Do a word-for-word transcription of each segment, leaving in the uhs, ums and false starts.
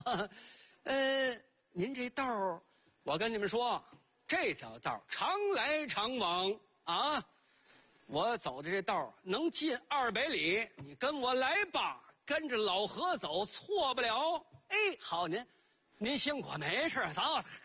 呃，您这道儿，我跟你们说，这条道儿常来常往啊。我走的这道儿能进二百里，你跟我来吧，跟着老何走，错不了。哎，好，您您辛苦，没事，走。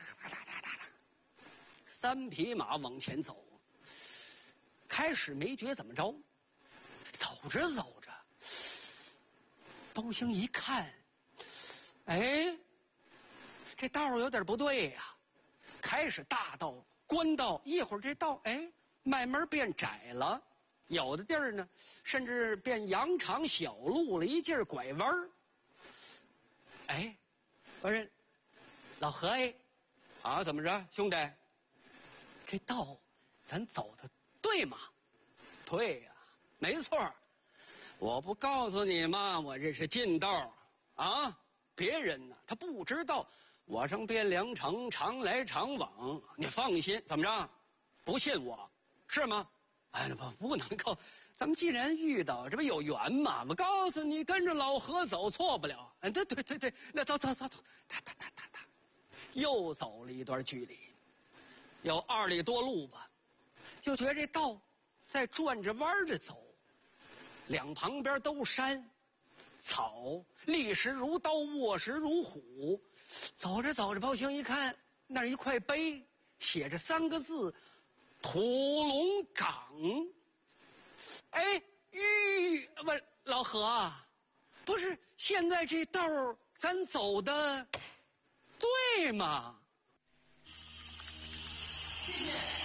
三匹马往前走，开始没觉怎么着，走着走着，包兴一看，哎，这道儿有点不对呀、啊。开始大道、官道，一会儿这道哎慢慢变窄了，有的地儿呢，甚至变羊肠小路了，一劲儿拐弯儿。哎，我说老何哎，啊，怎么着，兄弟？这道咱走的对吗？对呀、啊，没错。我不告诉你吗？我这是近道啊！别人呢，他不知道我上汴梁城常来常往。你放心，怎么着？不信我是吗？哎，不不能够。咱们既然遇到，这不有缘吗？我告诉你，跟着老何走，错不了。哎，对对对对，那走走走走，哒哒哒哒哒，又走了一段距离。有二里多路吧，就觉得这道在转着弯的走，两旁边都山，草立时如刀，卧时如虎。走着走着，包兴一看，那儿一块碑，写着三个字：土龙岗。哎，玉不老何啊，不是现在这道咱走的对吗？ 谢谢。